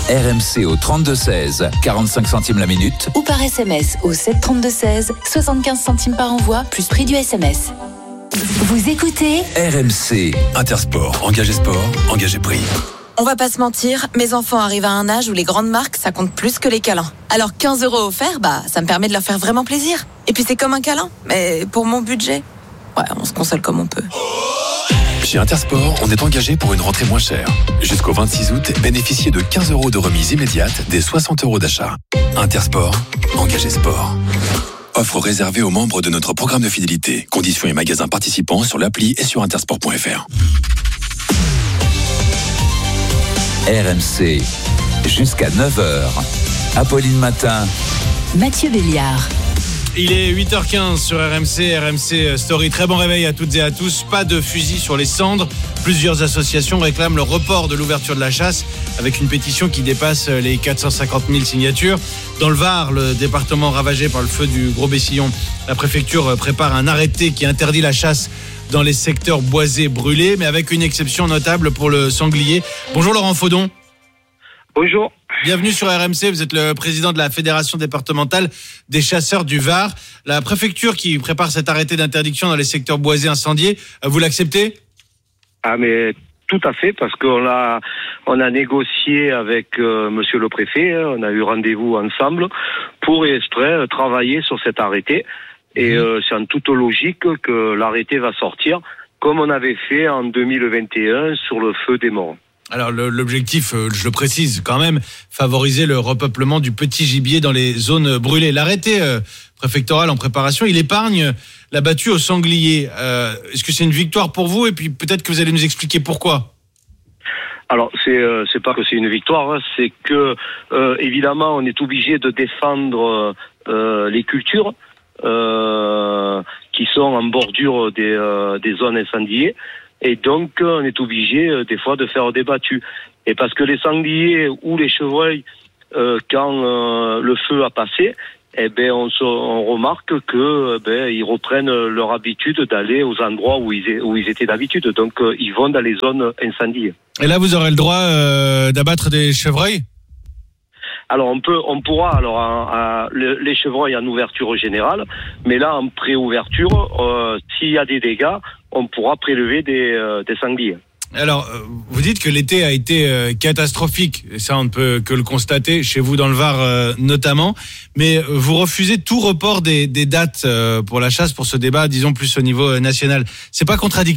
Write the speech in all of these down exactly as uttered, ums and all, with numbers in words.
R M C au trente-deux seize, quarante-cinq centimes la minute. Ou par S M S au sept trente-deux seize, soixante-quinze centimes par envoi, plus prix du S M S. Vous écoutez R M C. Intersport, engagé sport, engagé prix. On va pas se mentir, mes enfants arrivent à un âge où les grandes marques, ça compte plus que les câlins. Alors quinze euros offerts, bah, ça me permet de leur faire vraiment plaisir. Et puis c'est comme un câlin, mais pour mon budget, ouais, on se console comme on peut. Chez Intersport, on est engagé pour une rentrée moins chère. Jusqu'au vingt-six août, bénéficiez de quinze euros de remise immédiate des soixante euros d'achat. Intersport, engagé sport. Offre réservée aux membres de notre programme de fidélité. Conditions et magasins participants sur l'appli et sur intersport point f r. R M C, jusqu'à neuf heures. Apolline Matin. Mathieu Béliard. Il est huit heures quinze sur R M C, R M C Story. Très bon réveil à toutes et à tous. Pas de fusil sur les cendres. Plusieurs associations réclament le report de l'ouverture de la chasse avec une pétition qui dépasse les quatre cent cinquante mille signatures. Dans le Var, le département ravagé par le feu du Gros Bessillon, la préfecture prépare un arrêté qui interdit la chasse dans les secteurs boisés brûlés, mais avec une exception notable pour le sanglier. Bonjour Laurent Faudon. Bonjour. Bienvenue sur R M C, vous êtes le président de la Fédération départementale des chasseurs du Var. La préfecture qui prépare cet arrêté d'interdiction dans les secteurs boisés incendiés, vous l'acceptez ? Ah mais tout à fait, parce qu'on a, on a négocié avec euh, monsieur le préfet, hein, on a eu rendez-vous ensemble pour exprès travailler sur cet arrêté. Et euh, c'est en toute logique que l'arrêté va sortir, comme on avait fait en deux mille vingt et un sur le feu des morts. Alors le, l'objectif, je le précise quand même, favoriser le repeuplement du petit gibier dans les zones brûlées. L'arrêté euh, préfectoral en préparation, il épargne la battue au sanglier. Euh, est-ce que c'est une victoire pour vous ? Et puis peut-être que vous allez nous expliquer pourquoi. Alors c'est euh, c'est pas que c'est une victoire, hein, c'est que euh, évidemment on est obligé de défendre euh, les cultures euh, qui sont en bordure des euh, des zones incendiées. Et donc, on est obligé, euh, des fois, de faire des battues. Et parce que les sangliers ou les chevreuils, euh, quand euh, le feu a passé, eh ben, on, se, on remarque que, eh ben, ils reprennent leur habitude d'aller aux endroits où ils, où ils étaient d'habitude. Donc, euh, ils vont dans les zones incendiées. Et là, vous aurez le droit euh, d'abattre des chevreuils ? Alors on peut, on pourra alors en, en, les chevreuils en ouverture générale, mais là en pré-ouverture, euh, s'il y a des dégâts, on pourra prélever des, euh, des sangliers. Alors, vous dites que l'été a été euh, catastrophique, et ça on ne peut que le constater chez vous dans le Var euh, notamment, mais vous refusez tout report des, des dates euh, pour la chasse, pour ce débat, disons plus au niveau euh, national. C'est pas contradictoire ?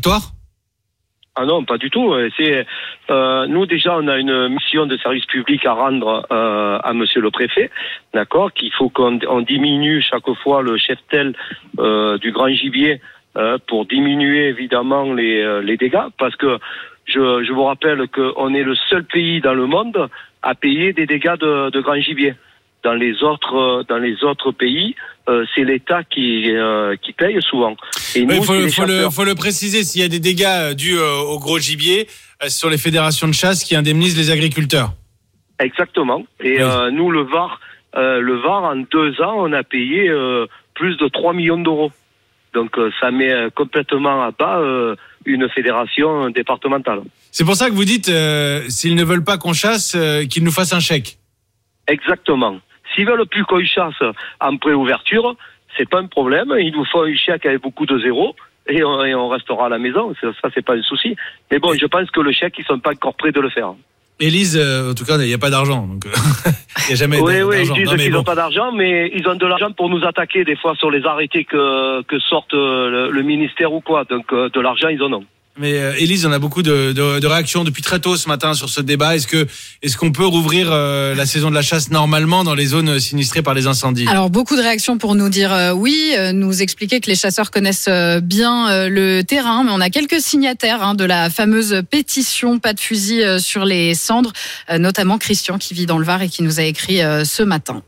Ah non, pas du tout. C'est euh, nous déjà, on a une mission de service public à rendre euh, à Monsieur le Préfet, d'accord, qu'il faut qu'on on diminue chaque fois le cheptel euh, du grand gibier euh, pour diminuer évidemment les les dégâts, parce que je je vous rappelle qu'on est le seul pays dans le monde à payer des dégâts de, de grand gibier. Dans les autres, dans les autres pays, euh, c'est l'État qui euh, qui paye souvent. Et nous, il faut, c'est faut, le, faut le préciser, s'il y a des dégâts dus euh, au gros gibier, euh, ce sont les fédérations de chasse qui indemnisent les agriculteurs. Exactement. Et oui. euh, nous, le Var, euh, le Var, en deux ans, on a payé euh, plus de trois millions d'euros. Donc euh, ça met complètement à bas euh, une fédération départementale. C'est pour ça que vous dites, euh, s'ils ne veulent pas qu'on chasse, euh, qu'ils nous fassent un chèque. Exactement. S'ils veulent plus qu'on chasse en pré-ouverture, c'est pas un problème. Ils nous font un chèque avec beaucoup de zéros et on, et on restera à la maison. Ça, c'est pas un souci. Mais bon, je pense que le chèque, ils sont pas encore prêts de le faire. Élise, euh, en tout cas, il n'y a pas d'argent. Donc, il n'y a jamais oui, d'argent. Oui, ils disent non, qu'ils n'ont bon. pas d'argent, mais ils ont de l'argent pour nous attaquer des fois sur les arrêtés que, que sortent le, le ministère ou quoi. Donc, euh, de l'argent, ils en ont. Mais euh, Élise, on a beaucoup de, de, de réactions depuis très tôt ce matin sur ce débat. Est-ce que est-ce qu'on peut rouvrir euh, la saison de la chasse normalement dans les zones sinistrées par les incendies ? Alors beaucoup de réactions pour nous dire euh, oui, euh, nous expliquer que les chasseurs connaissent euh, bien euh, le terrain, mais on a quelques signataires hein, de la fameuse pétition pas de fusil euh, sur les cendres, euh, notamment Christian qui vit dans le Var et qui nous a écrit euh, ce matin.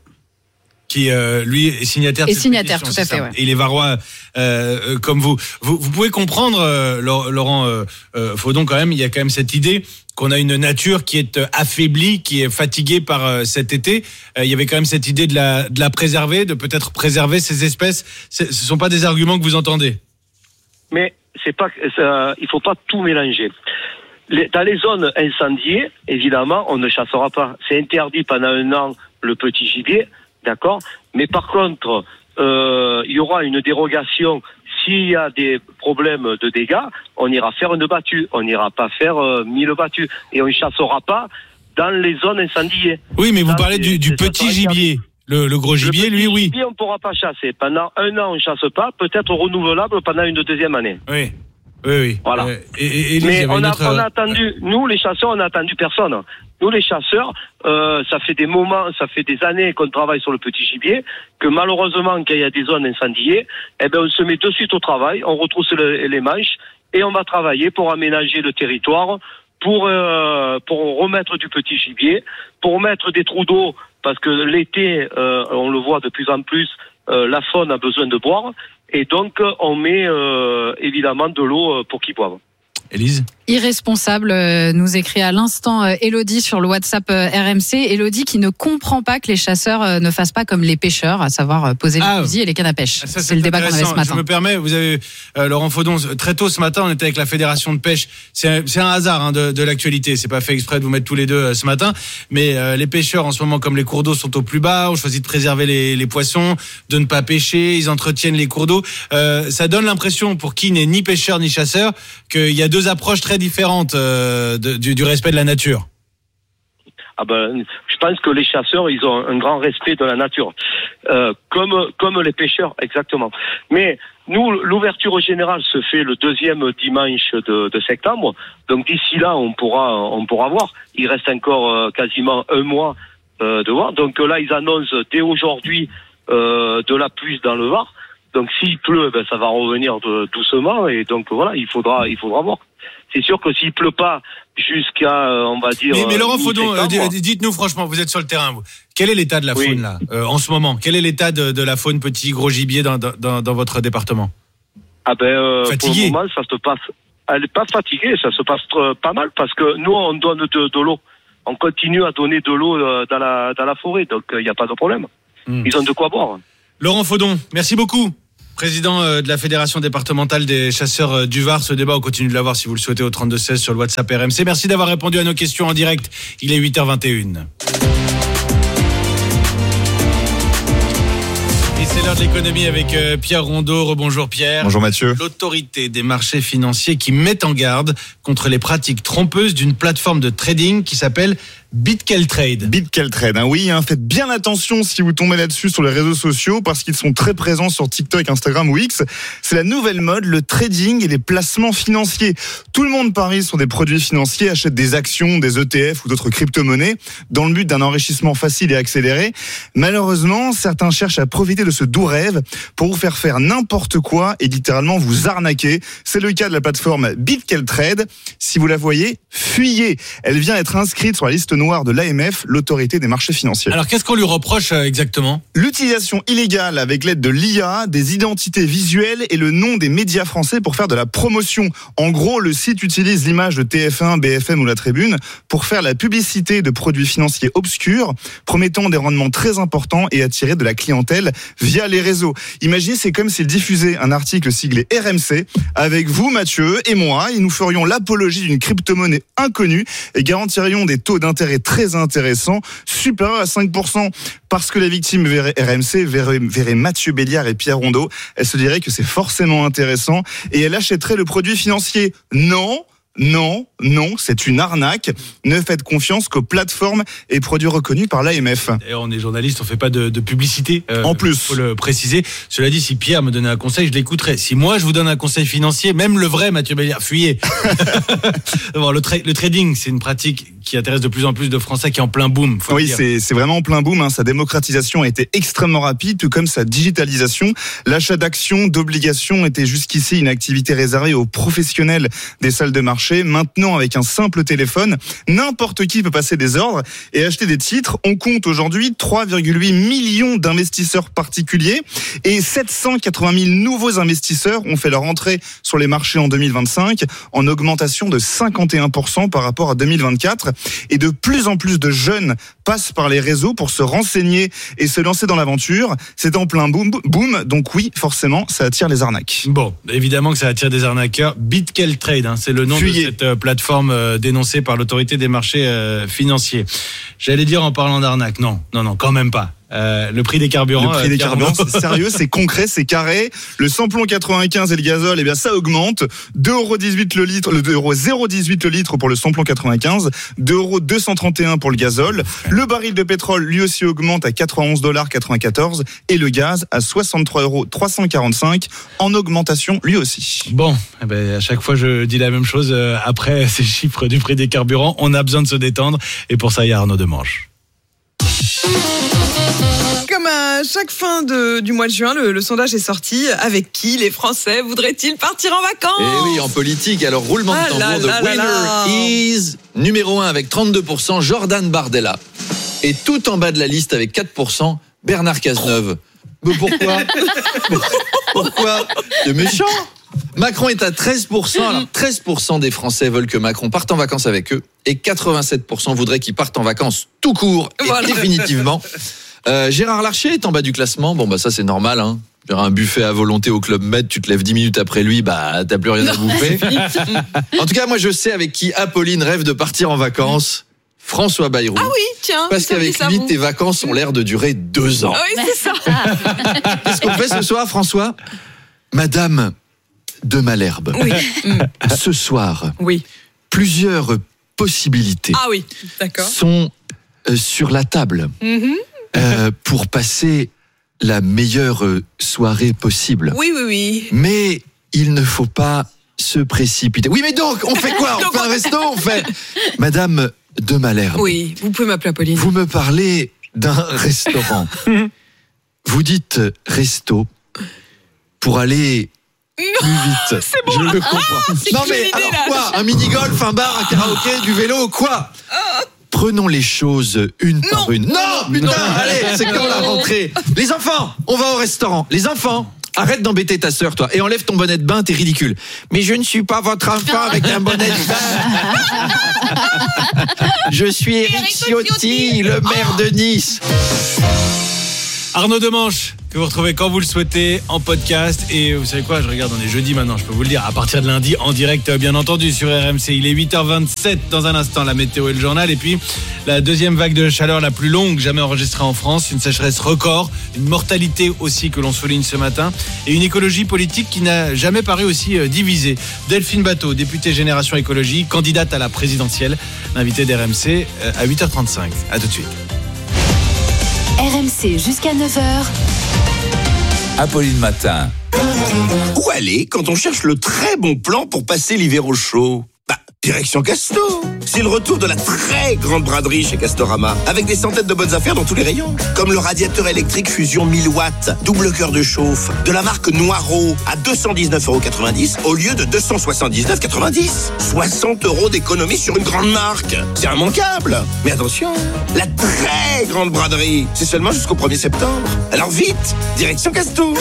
Qui euh, lui est signataire. Et de cette signataire, pétition, tout à fait. Ouais. Et il est varois euh, comme vous. vous. Vous pouvez comprendre, euh, Laurent euh, euh, Faudon, quand même, il y a quand même cette idée qu'on a une nature qui est affaiblie, qui est fatiguée par euh, cet été. Euh, il y avait quand même cette idée de la, de la préserver, de peut-être préserver ces espèces. C'est, ce ne sont pas des arguments que vous entendez. Mais c'est pas, ça, il faut pas tout mélanger. les, dans les zones incendiées, évidemment, on ne chassera pas. C'est interdit pendant un an le petit gibier, d'accord. Mais par contre, euh, il y aura une dérogation. S'il y a des problèmes de dégâts, on ira faire une battue. On n'ira pas faire euh, mille battues. Et on ne chassera pas dans les zones incendiées. Oui, mais vous Ça, parlez du, du petit gibier. Le, le gros gibier, le lui, oui. Le gibier, on ne pourra pas chasser. Pendant un an, on ne chasse pas. Peut-être renouvelable pendant une deuxième année. Oui. Oui, oui. Voilà. Euh, et, et, et Mais on a, autre... on a attendu, nous les chasseurs, on a attendu personne. Nous les chasseurs, euh, ça fait des moments, ça fait des années qu'on travaille sur le petit gibier, que malheureusement, quand il y a des zones incendiées, eh ben on se met de suite au travail, on retrousse le, les manches et on va travailler pour aménager le territoire, pour euh, pour remettre du petit gibier, pour mettre des trous d'eau, parce que l'été, euh, on le voit de plus en plus, euh, la faune a besoin de boire. Et donc, on met euh, évidemment de l'eau pour qu'ils boivent. Élise ? Irresponsable, euh, nous écrit à l'instant euh, Elodie sur le WhatsApp euh, R M C. Elodie qui ne comprend pas que les chasseurs euh, ne fassent pas comme les pêcheurs, à savoir euh, poser Ah, les fusils et les cannes à pêche. Ça, c'est, c'est le débat qu'on avait ce matin. Je me permets, vous avez euh, Laurent Faudon, très tôt ce matin, on était avec la Fédération de pêche. C'est un, c'est un hasard hein, de, de l'actualité. C'est pas fait exprès de vous mettre tous les deux euh, ce matin. Mais euh, les pêcheurs, en ce moment, comme les cours d'eau sont au plus bas, ont choisi de préserver les, les poissons, de ne pas pêcher. Ils entretiennent les cours d'eau. Euh, ça donne l'impression, pour qui n'est ni pêcheur ni chasseur, qu'il y a deux approches très différentes euh, de, du, du respect de la nature. Ah ben, je pense que les chasseurs, ils ont un grand respect de la nature, euh, comme comme les pêcheurs, exactement. Mais nous, l'ouverture générale se fait le deuxième dimanche de, de septembre. Donc d'ici là, on pourra on pourra voir. Il reste encore euh, quasiment un mois euh, de voir. Donc là, ils annoncent dès aujourd'hui euh, de la pluie dans le Var. Donc s'il pleut, ben ça va revenir de, doucement. Et donc voilà, il faudra il faudra voir. C'est sûr que s'il pleut pas jusqu'à, euh, on va dire. Mais, mais Laurent euh, Faudon, euh, dites-nous franchement, vous êtes sur le terrain, vous. Quel est l'état de la oui. faune là, euh, en ce moment ? Quel est l'état de, de la faune petit, gros gibier dans, dans, dans votre département ? Ah ben, euh, Fatigué. pour le moment, ça se passe. Elle n'est pas fatiguée, ça se passe euh, pas mal parce que nous, on donne de, de l'eau. On continue à donner de l'eau euh, dans la dans la forêt, donc il euh, n'y a pas de problème. Mmh. Ils ont de quoi boire. Laurent Faudon, merci beaucoup. Président de la Fédération départementale des chasseurs du Var, ce débat, on continue de l'avoir si vous le souhaitez au trente-deux seize sur le WhatsApp R M C. Merci d'avoir répondu à nos questions en direct. Il est huit heures vingt et une. Et c'est l'heure de l'économie avec Pierre Rondeau. Rebonjour Pierre. Bonjour Mathieu. L'autorité des marchés financiers qui met en garde contre les pratiques trompeuses d'une plateforme de trading qui s'appelle BitKeltrade. BitKeltrade, hein, oui, hein, faites bien attention si vous tombez là-dessus sur les réseaux sociaux parce qu'ils sont très présents sur TikTok, Instagram ou X. C'est la nouvelle mode, le trading et les placements financiers. Tout le monde parie sur des produits financiers, achète des actions, des E T F ou d'autres crypto-monnaies dans le but d'un enrichissement facile et accéléré. Malheureusement, certains cherchent à profiter de ce doux rêve pour vous faire faire n'importe quoi et littéralement vous arnaquer. C'est le cas de la plateforme BitKeltrade. Si vous la voyez, fuyez. Elle vient d'être inscrite sur la liste noire de l'A M F, l'autorité des marchés financiers. Alors qu'est-ce qu'on lui reproche euh, exactement ? L'utilisation illégale avec l'aide de l'I A, des identités visuelles et le nom des médias français pour faire de la promotion. En gros, le site utilise l'image de T F un, B F M ou La Tribune pour faire la publicité de produits financiers obscurs, promettant des rendements très importants et attirer de la clientèle via les réseaux. Imaginez, c'est comme s'il diffusait un article siglé R M C avec vous, Mathieu, et moi, et nous ferions l'apologie d'une crypto-monnaie inconnue et garantirions des taux d'intérêt très intéressants, supérieurs à cinq pour cent. Parce que la victime verrait R M C, verrait, verrait Mathieu Béliard et Pierre Rondeau, elle se dirait que c'est forcément intéressant et elle achèterait le produit financier. Non, non, non, c'est une arnaque. Ne faites confiance qu'aux plateformes et produits reconnus par l'A M F. D'ailleurs, on est journaliste, on fait pas de, de publicité. Euh, en plus. Faut le préciser. Cela dit, si Pierre me donnait un conseil, je l'écouterais. Si moi, je vous donne un conseil financier, même le vrai Mathieu Béliard, fuyez. bon, le, tra- le trading, c'est une pratique qui intéresse de plus en plus de Français, qui est en plein boom. Faut oui, le dire. c'est, c'est vraiment en plein boom. Hein. Sa démocratisation a été extrêmement rapide, tout comme sa digitalisation. L'achat d'actions, d'obligations était jusqu'ici une activité réservée aux professionnels des salles de marché. Maintenant, avec un simple téléphone, n'importe qui peut passer des ordres et acheter des titres. On compte aujourd'hui trois virgule huit millions d'investisseurs particuliers et sept cent quatre-vingt mille nouveaux investisseurs ont fait leur entrée sur les marchés en deux mille vingt-cinq, en augmentation de cinquante et un pour cent par rapport à deux mille vingt-quatre. Et de plus en plus de jeunes passent par les réseaux pour se renseigner et se lancer dans l'aventure. C'est en plein boom, boom, donc oui, forcément, ça attire les arnaques. Bon, évidemment que ça attire des arnaqueurs. BitKeltrade, hein, c'est le nom Fuyez. juillet. De cette euh, plateforme euh, dénoncée par l'autorité des marchés euh, financiers. J'allais dire en parlant d'arnaque, non, non, non, quand même pas. Euh, le prix des carburants. Le prix des euh, carburants, c'est sérieux, c'est concret, c'est carré. Le samplon quatre-vingt-quinze et le gazole, eh bien, ça augmente. deux euros dix-huit le litre, le deux euros zéro dix-huit le litre pour le samplon quatre-vingt-quinze, deux euros deux cent trente et un pour le gazole. Le baril de pétrole, lui aussi, augmente à quatre-vingt-onze dollars quatre-vingt-quatorze et le gaz à soixante-trois euros trois cent quarante-cinq en augmentation, lui aussi. Bon, eh ben, à chaque fois, je dis la même chose. Euh, après ces chiffres du prix des carburants, on a besoin de se détendre. Et pour ça, il y a Arnaud Demange. Comme à chaque fin de, du mois de juin, le, le sondage est sorti. Avec qui les Français voudraient-ils partir en vacances ? Eh oui, en politique. Alors, roulement Ah de là tambour, là the là winner là. is numéro un avec trente-deux pour cent, Jordan Bardella. Et tout en bas de la liste avec quatre pour cent, Bernard Cazeneuve. Mais pourquoi ? Pourquoi ? C'est méchant. Macron est à treize pour cent. Alors, treize pour cent des Français veulent que Macron parte en vacances avec eux. Et quatre-vingt-sept pour cent voudraient qu'il parte en vacances tout court et Voilà. définitivement. Euh, Gérard Larcher est en bas du classement. Bon, bah ça, c'est normal, hein. Un buffet à volonté au Club Med, tu te lèves dix minutes après lui, bah t'as plus rien à bouffer. En tout cas, moi je sais avec qui Apolline rêve de partir en vacances. François Bayrou. Ah oui, tiens. Parce ça me qu'avec dit ça, lui, vous. tes vacances ont l'air de durer deux ans. Oui, c'est ça. Qu'est-ce qu'on fait ce soir, François ? Madame de Malherbe. Oui. Ce soir, Oui. plusieurs possibilités Ah oui, d'accord. sont euh, sur la table Mhm. euh, pour passer la meilleure euh, soirée possible. Oui, oui, oui. Mais il ne faut pas se précipiter. Oui, mais donc, on fait quoi ? On Donc, fait un resto ? On fait... Madame de Malherbe, Oui, vous pouvez m'appeler Apolline. vous me parlez d'un restaurant. Vous dites resto pour aller plus vite. c'est bon. Je le comprends. c'est non que mais j'ai l'idée, alors là. quoi ? Un mini-golf, un bar, un karaoké, du vélo, quoi ? Prenons les choses une par une. Non, putain, allez, c'est quand la rentrée. Les enfants, on va au restaurant. Les enfants, arrête d'embêter ta sœur, toi, et enlève ton bonnet de bain, t'es ridicule. Mais je ne suis pas votre enfant avec un bonnet de bain. Je suis Eric Ciotti, le maire de Nice. Arnaud Demange, que vous retrouvez quand vous le souhaitez en podcast. Et vous savez quoi, je regarde, on est jeudi maintenant, je peux vous le dire, à partir de lundi, en direct, bien entendu, sur R M C. Il est huit heures vingt-sept, dans un instant, la météo et le journal. Et puis, la deuxième vague de chaleur la plus longue jamais enregistrée en France. Une sécheresse record, une mortalité aussi que l'on souligne ce matin. Et une écologie politique qui n'a jamais paru aussi divisée. Delphine Batho, députée Génération Écologie, candidate à la présidentielle, l'invitée d'R M C à huit heures trente-cinq. À tout de suite. R M C jusqu'à neuf heures. Apolline Matin. Où aller quand on cherche le très bon plan pour passer l'hiver au chaud ? Bah, direction Casto. C'est le retour de la très grande braderie chez Castorama, avec des centaines de bonnes affaires dans tous les rayons. Comme le radiateur électrique Fusion mille watts, double cœur de chauffe, de la marque Noireau, à deux cent dix-neuf euros quatre-vingt-dix au lieu de deux cent soixante-dix-neuf euros quatre-vingt-dix. soixante euros d'économie sur une grande marque. C'est immanquable. Mais attention, la très grande braderie, c'est seulement jusqu'au premier septembre. Alors vite, direction Casto.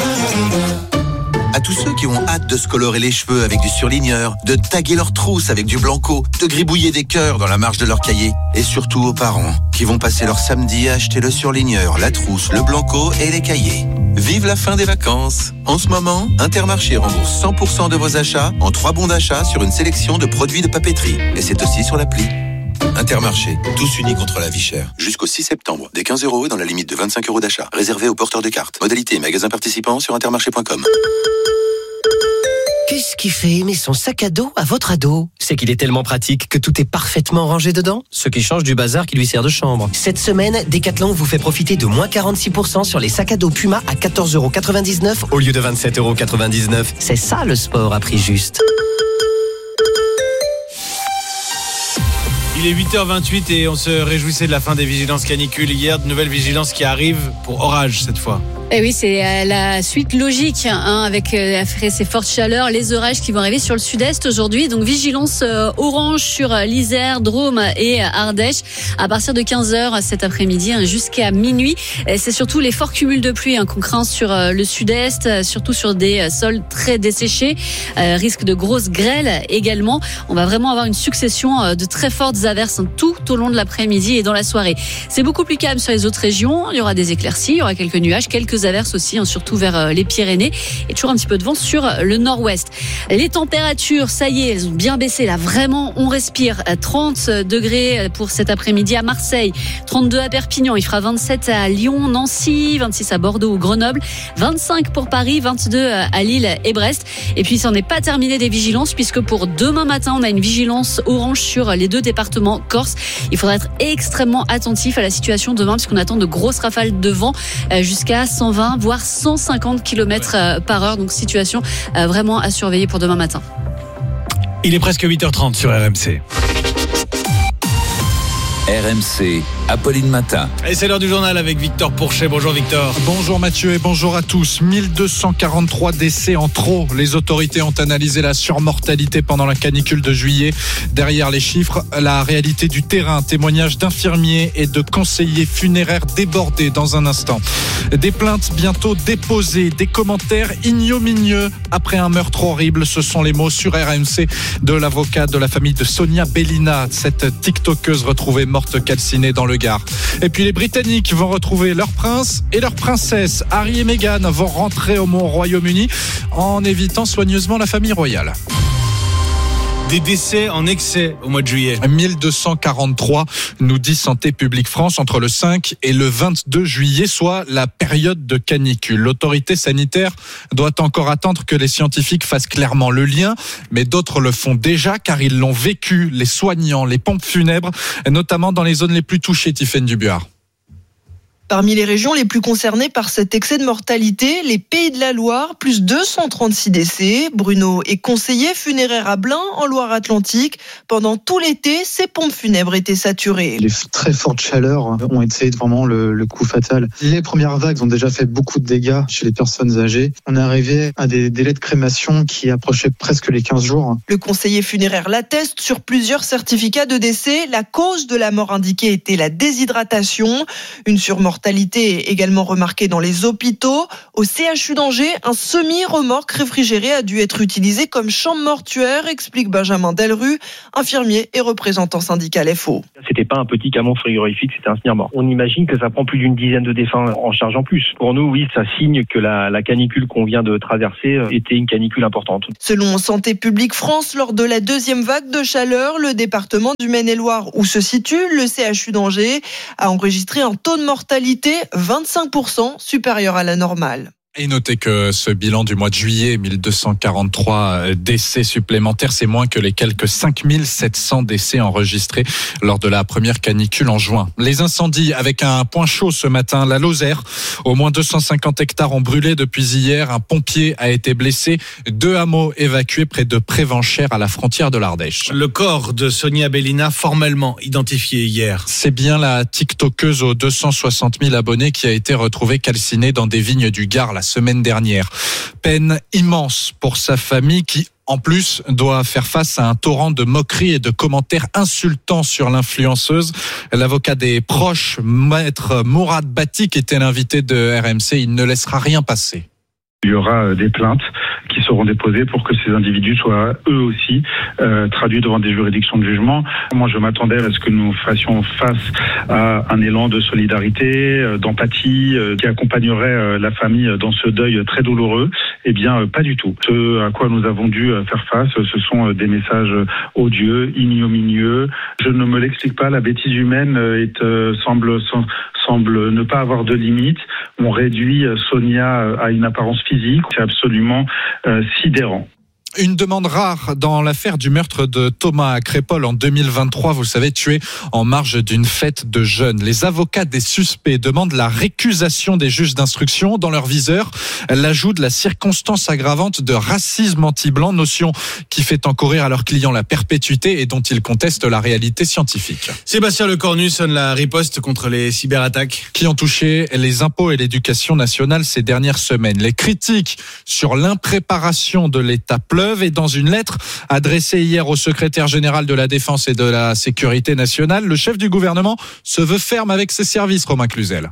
À tous ceux qui ont hâte de se colorer les cheveux avec du surligneur, de taguer leurs trousses avec du blanco, de gribouiller des cœurs dans la marge de leur cahier. Et surtout aux parents qui vont passer leur samedi à acheter le surligneur, la trousse, le blanco et les cahiers. Vive la fin des vacances. En ce moment, Intermarché rembourse cent pour cent de vos achats en trois bons d'achat sur une sélection de produits de papeterie. Et c'est aussi sur l'appli. Intermarché, tous unis contre la vie chère. Jusqu'au six septembre, des quinze euros et dans la limite de vingt-cinq euros d'achat. Réservé aux porteurs de cartes. Modalité et magasins participants sur intermarché point com. Qu'est-ce qui fait aimer son sac à dos à votre ado ? C'est qu'il est tellement pratique que tout est parfaitement rangé dedans, ce qui change du bazar qui lui sert de chambre. Cette semaine, Decathlon vous fait profiter de moins quarante-six pour cent sur les sacs à dos Puma à quatorze euros quatre-vingt-dix-neuf au lieu de vingt-sept euros quatre-vingt-dix-neuf. C'est ça le sport à prix juste. Il est huit heures vingt-huit et on se réjouissait de la fin des vigilances canicules hier. De nouvelles vigilances qui arrivent pour orage cette fois. Et oui, c'est la suite logique hein, avec après ces fortes chaleurs, les orages qui vont arriver sur le sud-est aujourd'hui. Donc vigilance orange sur l'Isère, Drôme et Ardèche à partir de quinze heures cet après-midi hein, jusqu'à minuit. Et c'est surtout les forts cumuls de pluie hein, qu'on craint sur le sud-est, surtout sur des sols très desséchés. Euh, risque de grosses grêles également. On va vraiment avoir une succession de très fortes averses hein, tout au long de l'après-midi et dans la soirée. C'est beaucoup plus calme sur les autres régions. Il y aura des éclaircies, il y aura quelques nuages, quelques quelques averses aussi, hein, surtout vers les Pyrénées, et toujours un petit peu de vent sur le nord-ouest. Les températures, ça y est, elles ont bien baissé là, vraiment on respire. trente degrés pour cet après-midi à Marseille, trente-deux à Perpignan, il fera vingt-sept à Lyon, Nancy, vingt-six à Bordeaux ou Grenoble, vingt-cinq pour Paris, vingt-deux à Lille et Brest. Et puis ça n'est pas terminé des vigilances, puisque pour demain matin on a une vigilance orange sur les deux départements corse. Il faudra être extrêmement attentif à la situation demain, puisqu'on attend de grosses rafales de vent jusqu'à cent vingt voire cent cinquante kilomètres par heure. Donc situation vraiment à surveiller pour demain matin. Il est presque huit heures trente sur R M C. R M C, Apolline Matin. Et c'est l'heure du journal avec Victor Pourchet. Bonjour Victor. Bonjour Mathieu et bonjour à tous. mille deux cent quarante-trois décès en trop. Les autorités ont analysé la surmortalité pendant la canicule de juillet. Derrière les chiffres, la réalité du terrain. Témoignages d'infirmiers et de conseillers funéraires débordés dans un instant. Des plaintes bientôt déposées, des commentaires ignominieux après un meurtre horrible. Ce sont les mots sur R M C de l'avocat de la famille de Sonia Bellina, cette tiktokeuse retrouvée morte calcinée dans le Gard. Et puis les Britanniques vont retrouver leur prince et leur princesse. Harry et Meghan vont rentrer au Royaume-Uni en évitant soigneusement la famille royale. Des décès en excès au mois de juillet. mille deux cent quarante-trois, nous dit Santé publique France, entre le cinq et le vingt-deux juillet, soit la période de canicule. L'autorité sanitaire doit encore attendre que les scientifiques fassent clairement le lien, mais d'autres le font déjà car ils l'ont vécu, les soignants, les pompes funèbres, notamment dans les zones les plus touchées, Tiffaine Dubuard. Parmi les régions les plus concernées par cet excès de mortalité, les Pays de la Loire, plus deux cent trente-six décès. Bruno est conseiller funéraire à Blain, en Loire-Atlantique. Pendant tout l'été, ces pompes funèbres étaient saturées. Les très fortes chaleurs ont été vraiment le, le coup fatal. Les premières vagues ont déjà fait beaucoup de dégâts chez les personnes âgées. On est arrivé à des délais de crémation qui approchaient presque les quinze jours. Le conseiller funéraire l'atteste sur plusieurs certificats de décès. La cause de la mort indiquée était la déshydratation. Une surmortalité est également remarquée dans les hôpitaux. Au C H U d'Angers, un semi-remorque réfrigéré a dû être utilisé comme chambre mortuaire, explique Benjamin Delru, infirmier et représentant syndical F O. C'était pas un petit camion frigorifique, c'était un semi-remorque. On imagine que ça prend plus d'une dizaine de défunts en charge en plus. Pour nous, oui, ça signe que la, la canicule qu'on vient de traverser était une canicule importante. Selon Santé publique France, lors de la deuxième vague de chaleur, le département du Maine-et-Loire, où se situe le C H U d'Angers, a enregistré un taux de mortalité vingt-cinq pour cent supérieur à la normale. Et notez que ce bilan du mois de juillet, mille deux cent quarante-trois décès supplémentaires, c'est moins que les quelques cinq mille sept cents décès enregistrés lors de la première canicule en juin. Les incendies avec un point chaud ce matin, la Lozère. Au moins deux cent cinquante hectares ont brûlé depuis hier. Un pompier a été blessé. Deux hameaux évacués près de Prévenchères à la frontière de l'Ardèche. Le corps de Sonia Bellina formellement identifié hier. C'est bien la tiktokeuse aux deux cent soixante mille abonnés qui a été retrouvée calcinée dans des vignes du Gard la semaine dernière. Peine immense pour sa famille qui, en plus, doit faire face à un torrent de moqueries et de commentaires insultants sur l'influenceuse. L'avocat des proches, maître Mourad Batik, était l'invité de R M C. Il ne laissera rien passer. Il y aura des plaintes qui seront déposées pour que ces individus soient eux aussi euh, traduits devant des juridictions de jugement. Moi, je m'attendais à ce que nous fassions face à un élan de solidarité, euh, d'empathie, euh, qui accompagnerait euh, la famille dans ce deuil très douloureux. Eh bien, euh, pas du tout. Ce à quoi nous avons dû euh, faire face, ce sont euh, des messages odieux, ignominieux. Je ne me l'explique pas. La bêtise humaine euh, est, euh, semble sans, semble ne pas avoir de limite. On réduit euh, Sonia à une apparence physique. C'est absolument euh, sidérant. Une demande rare dans l'affaire du meurtre de Thomas à Crépol en deux mille vingt-trois, vous savez, tué en marge d'une fête de jeunes. Les avocats des suspects demandent la récusation des juges d'instruction. Dans leur viseur, l'ajout de la circonstance aggravante de racisme anti-blanc, notion qui fait encourir à leurs clients la perpétuité et dont ils contestent la réalité scientifique. Sébastien Lecornu sonne la riposte contre les cyberattaques qui ont touché les impôts et l'éducation nationale ces dernières semaines. Les critiques sur l'impréparation de l'État pleuvent. Et dans une lettre adressée hier au secrétaire général de la Défense et de la Sécurité nationale, le chef du gouvernement se veut ferme avec ses services, Romain Cluzel.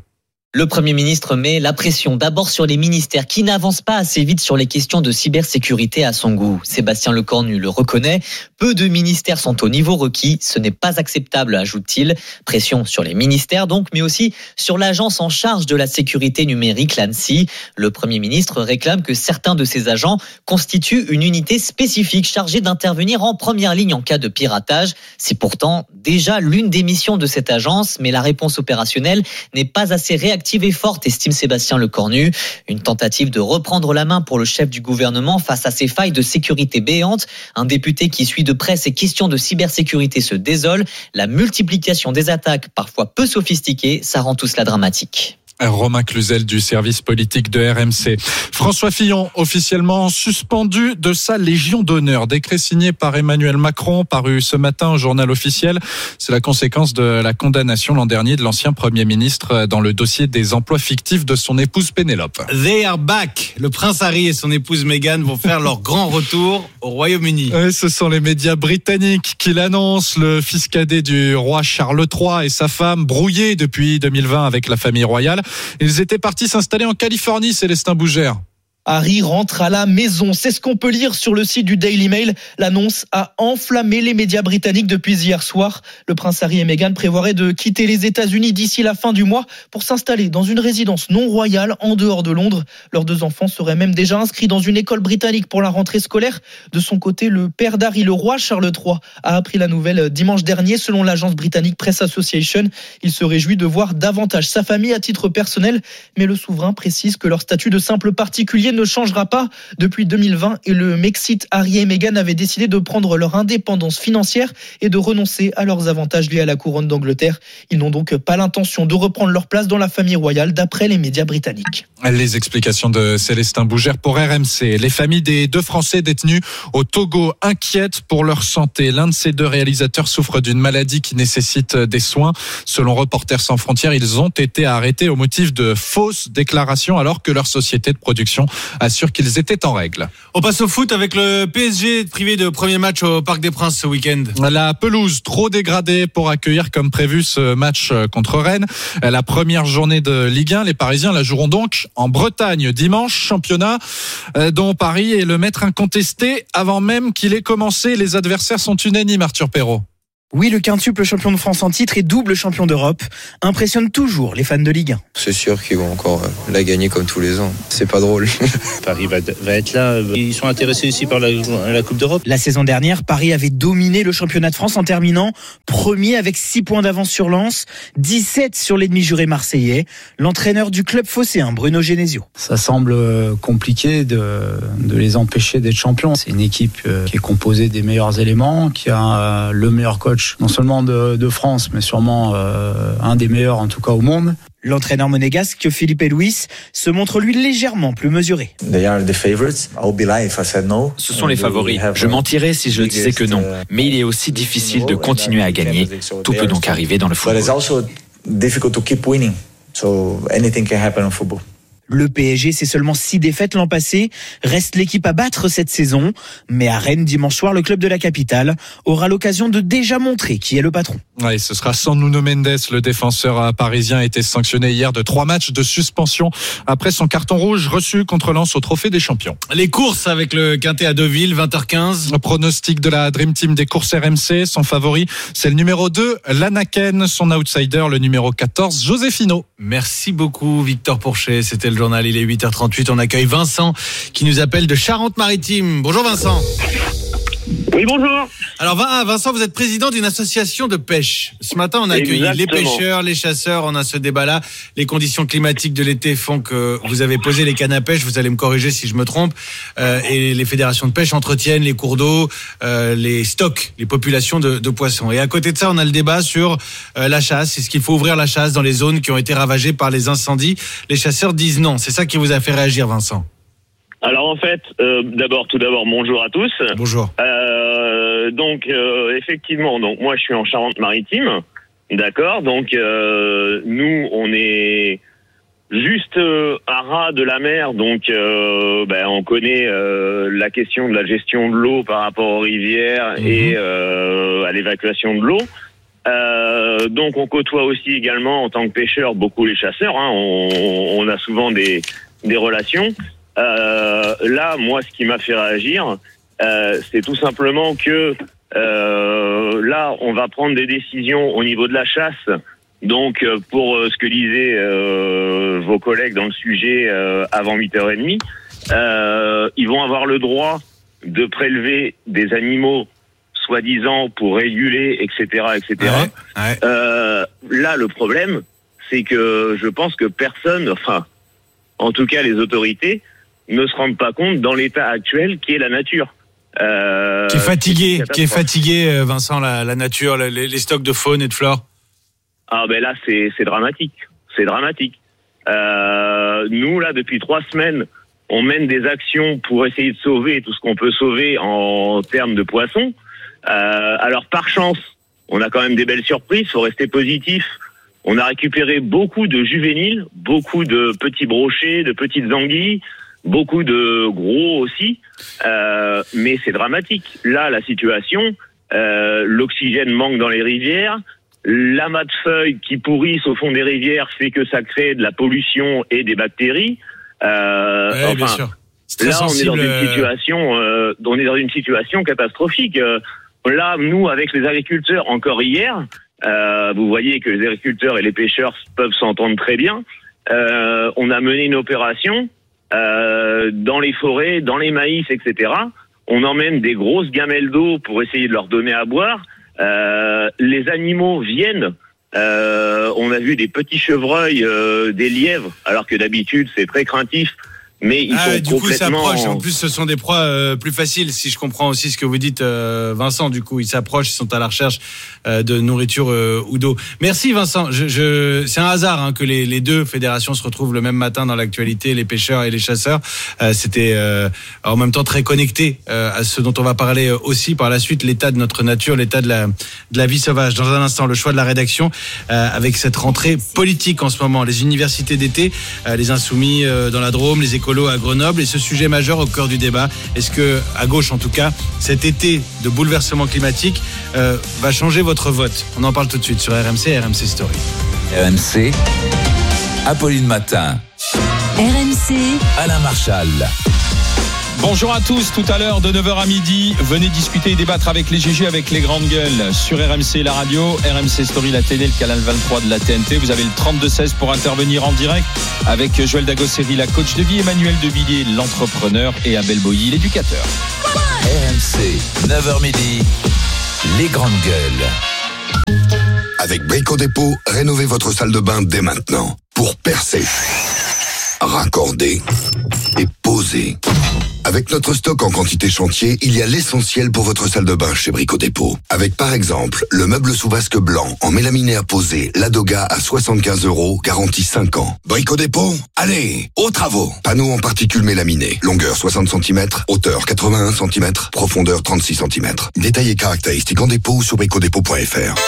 Le Premier ministre met la pression d'abord sur les ministères qui n'avancent pas assez vite sur les questions de cybersécurité à son goût. Sébastien Lecornu le reconnaît. Peu de ministères sont au niveau requis. Ce n'est pas acceptable, ajoute-t-il. Pression sur les ministères donc, mais aussi sur l'agence en charge de la sécurité numérique, l'ANSSI. Le Premier ministre réclame que certains de ses agents constituent une unité spécifique chargée d'intervenir en première ligne en cas de piratage. C'est pourtant déjà l'une des missions de cette agence, mais la réponse opérationnelle n'est pas assez réactive active et forte, estime Sébastien Lecornu. Une tentative de reprendre la main pour le chef du gouvernement face à ces failles de sécurité béantes. Un député qui suit de près ces questions de cybersécurité se désole. La multiplication des attaques, parfois peu sophistiquées, ça rend tout cela dramatique. Romain Cluzel du service politique de R M C. François Fillon, officiellement suspendu de sa Légion d'honneur. Décret signé par Emmanuel Macron, paru ce matin au journal officiel. C'est la conséquence de la condamnation l'an dernier de l'ancien Premier ministre dans le dossier des emplois fictifs de son épouse Pénélope. They are back. Le prince Harry et son épouse Meghan vont faire leur grand retour au Royaume-Uni. Et ce sont les médias britanniques qui l'annoncent. Le fils cadet du roi Charles trois et sa femme, brouillés depuis deux mille vingt avec la famille royale. Ils étaient partis s'installer en Californie, Célestin Bougère. Harry rentre à la maison. C'est ce qu'on peut lire sur le site du Daily Mail. L'annonce a enflammé les médias britanniques depuis hier soir. Le prince Harry et Meghan prévoiraient de quitter les États-Unis d'ici la fin du mois pour s'installer dans une résidence non royale en dehors de Londres. Leurs deux enfants seraient même déjà inscrits dans une école britannique pour la rentrée scolaire. De son côté, le père d'Harry, le roi Charles trois, a appris la nouvelle dimanche dernier selon l'agence britannique Press Association. Il se réjouit de voir davantage sa famille à titre personnel, mais le souverain précise que leur statut de simple particulier ne changera pas. Depuis deux mille vingt et le Mexit, Harry et Meghan avaient décidé de prendre leur indépendance financière et de renoncer à leurs avantages liés à la couronne d'Angleterre. Ils n'ont donc pas l'intention de reprendre leur place dans la famille royale, d'après les médias britanniques. Les explications de Célestin Bougère pour R M C. Les familles des deux Français détenus au Togo inquiètent pour leur santé. L'un de ces deux réalisateurs souffre d'une maladie qui nécessite des soins. Selon Reporters sans frontières, ils ont été arrêtés au motif de fausses déclarations alors que leur société de production assure qu'ils étaient en règle. On passe au foot avec le P S G privé de premier match au Parc des Princes ce week-end. La pelouse trop dégradée pour accueillir comme prévu ce match contre Rennes. La première journée de Ligue un, les Parisiens la joueront donc en Bretagne dimanche, championnat dont Paris est le maître incontesté avant même qu'il ait commencé. Les adversaires sont unanimes, Arthur Perrault. Oui, le quintuple champion de France en titre et double champion d'Europe impressionne toujours les fans de Ligue un. C'est sûr qu'ils vont encore la gagner comme tous les ans. C'est pas drôle. Paris va, va être là. Ils sont intéressés aussi par la, la Coupe d'Europe. La saison dernière, Paris avait dominé le championnat de France en terminant premier avec six points d'avance sur Lens, dix-sept sur l'ennemi juré marseillais. L'entraîneur du club phocéen, Bruno Genesio. Ça semble compliqué de, de les empêcher d'être champions. C'est une équipe qui est composée des meilleurs éléments, qui a le meilleur coach non seulement de, de France, mais sûrement euh, un des meilleurs en tout cas au monde. L'entraîneur monégasque Philippe Luis se montre lui légèrement plus mesuré. Ce sont les favoris. Je mentirais si je disais que non. Mais il est aussi difficile de continuer à gagner. Tout peut donc arriver dans le football. Le P S G, c'est seulement six défaites l'an passé. Reste l'équipe à battre cette saison. Mais à Rennes, dimanche soir, le club de la capitale aura l'occasion de déjà montrer qui est le patron. Ouais, ce sera sans Nuno Mendes. Le défenseur parisien a été sanctionné hier de trois matchs de suspension après son carton rouge reçu contre Lens au Trophée des Champions. Les courses avec le Quintet à Deauville, vingt heures quinze. Le pronostic de la Dream Team des courses R M C. Son favori, c'est le numéro deux, Lanaken. Son outsider, le numéro quatorze, Josefino. Merci beaucoup, Victor Pourchet. C'était le journal, il est huit heures trente-huit. On accueille Vincent qui nous appelle de Charente-Maritime. Bonjour Vincent. Oui, bonjour. Alors Vincent, vous êtes président d'une association de pêche. Ce matin, on a accueilli Exactement. les pêcheurs, les chasseurs. On a ce débat-là. Les conditions climatiques de l'été font que vous avez posé les cannes à pêche. Vous allez me corriger si je me trompe. Euh, et les fédérations de pêche entretiennent les cours d'eau, euh, les stocks, les populations de, de poissons. Et à côté de ça, on a le débat sur euh, la chasse. Est-ce qu'il faut ouvrir la chasse dans les zones qui ont été ravagées par les incendies? Les chasseurs disent non. C'est ça qui vous a fait réagir, Vincent? Alors en fait, euh, d'abord, tout d'abord, bonjour à tous. Bonjour. Euh, donc euh, effectivement, donc moi je suis en Charente-Maritime, d'accord. Donc euh, nous, on est juste euh, à ras de la mer, donc euh, ben, on connaît euh, la question de la gestion de l'eau par rapport aux rivières mmh. et euh, à l'évacuation de l'eau. Euh, donc on côtoie aussi également en tant que pêcheur beaucoup les chasseurs. Hein. On, on a souvent des, des relations. Euh, là, moi, ce qui m'a fait réagir, euh, c'est tout simplement que euh, là, on va prendre des décisions au niveau de la chasse. Donc, pour euh, ce que disaient euh, vos collègues dans le sujet euh, avant huit heures trente, euh, ils vont avoir le droit de prélever des animaux soi-disant pour réguler, et cetera, et cetera. Ouais, ouais. Euh, là, le problème, c'est que je pense que personne, enfin, en tout cas les autorités, ne se rendent pas compte dans l'état actuel qui est la nature. Euh, qui est fatigué, qui est fatigué, Vincent, la, la nature, les, les stocks de faune et de flore. Ah ben là, c'est, c'est dramatique. C'est dramatique. Euh, nous, là, depuis trois semaines, on mène des actions pour essayer de sauver tout ce qu'on peut sauver en termes de poissons. Euh, alors, par chance, on a quand même des belles surprises. Faut rester positif. On a récupéré beaucoup de juvéniles, beaucoup de petits brochets, de petites anguilles, beaucoup de gros aussi. Euh, mais c'est dramatique. Là, la situation, euh, l'oxygène manque dans les rivières. L'amas de feuilles qui pourrissent au fond des rivières fait que ça crée de la pollution et des bactéries. Euh, ouais, enfin, bien sûr. Là, sensible. on est dans une situation, euh, on est dans une situation catastrophique. Euh, là, nous, avec les agriculteurs, encore hier, euh, vous voyez que les agriculteurs et les pêcheurs peuvent s'entendre très bien. Euh, on a mené une opération euh, dans les forêts, dans les maïs, et cetera. On emmène des grosses gamelles d'eau pour essayer de leur donner à boire. Euh, les animaux viennent. Euh, on a vu des petits chevreuils, euh, des lièvres, alors que d'habitude c'est très craintif. Mais ils ah, sont ouais, du complètement... coup, ils s'approchent. En plus, ce sont des proies euh, plus faciles, si je comprends aussi ce que vous dites, euh, Vincent. Du coup, ils s'approchent, ils sont à la recherche euh, de nourriture euh, ou d'eau. Merci, Vincent. Je, je... C'est un hasard hein, que les, les deux fédérations se retrouvent le même matin dans l'actualité, les pêcheurs et les chasseurs. Euh, c'était euh, en même temps très connecté euh, à ce dont on va parler aussi par la suite, l'état de notre nature, l'état de la, de la vie sauvage. Dans un instant, le choix de la rédaction euh, avec cette rentrée politique en ce moment. Les universités d'été, euh, les Insoumis euh, dans la Drôme, les écoles à Grenoble et ce sujet majeur au cœur du débat. Est-ce que, à gauche en tout cas, cet été de bouleversement climatique euh, va changer votre vote? On en parle tout de suite sur R M C et R M C Story. R M C, Apolline Matin. R M C, Alain Marchal. Bonjour à tous, tout à l'heure de neuf heures à midi, venez discuter et débattre avec les G G, avec les grandes gueules sur R M C la radio, R M C Story la télé, le canal vingt-trois de la T N T. Vous avez le trente-deux seize pour intervenir en direct avec Joël Dagosseri, la coach de vie, Emmanuel Devilliers, l'entrepreneur, et Abel Boilly, l'éducateur. R M C, neuf heures midi, les grandes gueules. Avec Brico Dépôt, rénovez votre salle de bain dès maintenant pour percer, raccorder et poser. Avec notre stock en quantité chantier, il y a l'essentiel pour votre salle de bain chez Brico Dépôt. Avec par exemple, le meuble sous vasque blanc en mélaminé à poser, Ladoga à soixante-quinze euros, garantie cinq ans. Brico Dépôt, allez, aux travaux. Panneau en particules mélaminées, longueur soixante centimètres, hauteur quatre-vingt-un centimètres, profondeur trente-six centimètres. Détails et caractéristiques en dépôt ou sur bricodépôt point f r.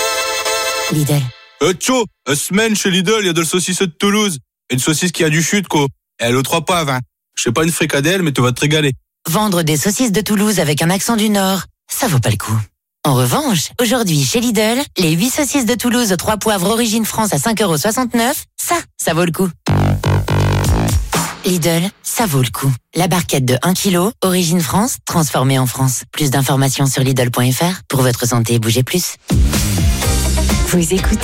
Lidl. Euh, tcho, euh, semaine chez Lidl, il y a de la saucisse de Toulouse. Une saucisse qui a du chute, quoi. Et elle aux trois poivres, hein. Je sais pas une fricadelle, mais tu vas te régaler. Vendre des saucisses de Toulouse avec un accent du Nord, ça vaut pas le coup. En revanche, aujourd'hui chez Lidl, les huit saucisses de Toulouse aux trois poivres origine France à cinq euros soixante-neuf, ça, ça vaut le coup. Lidl, ça vaut le coup. La barquette de un kilo, origine France, transformée en France. Plus d'informations sur Lidl point f r. Pour votre santé, bougez plus. Vous écoutez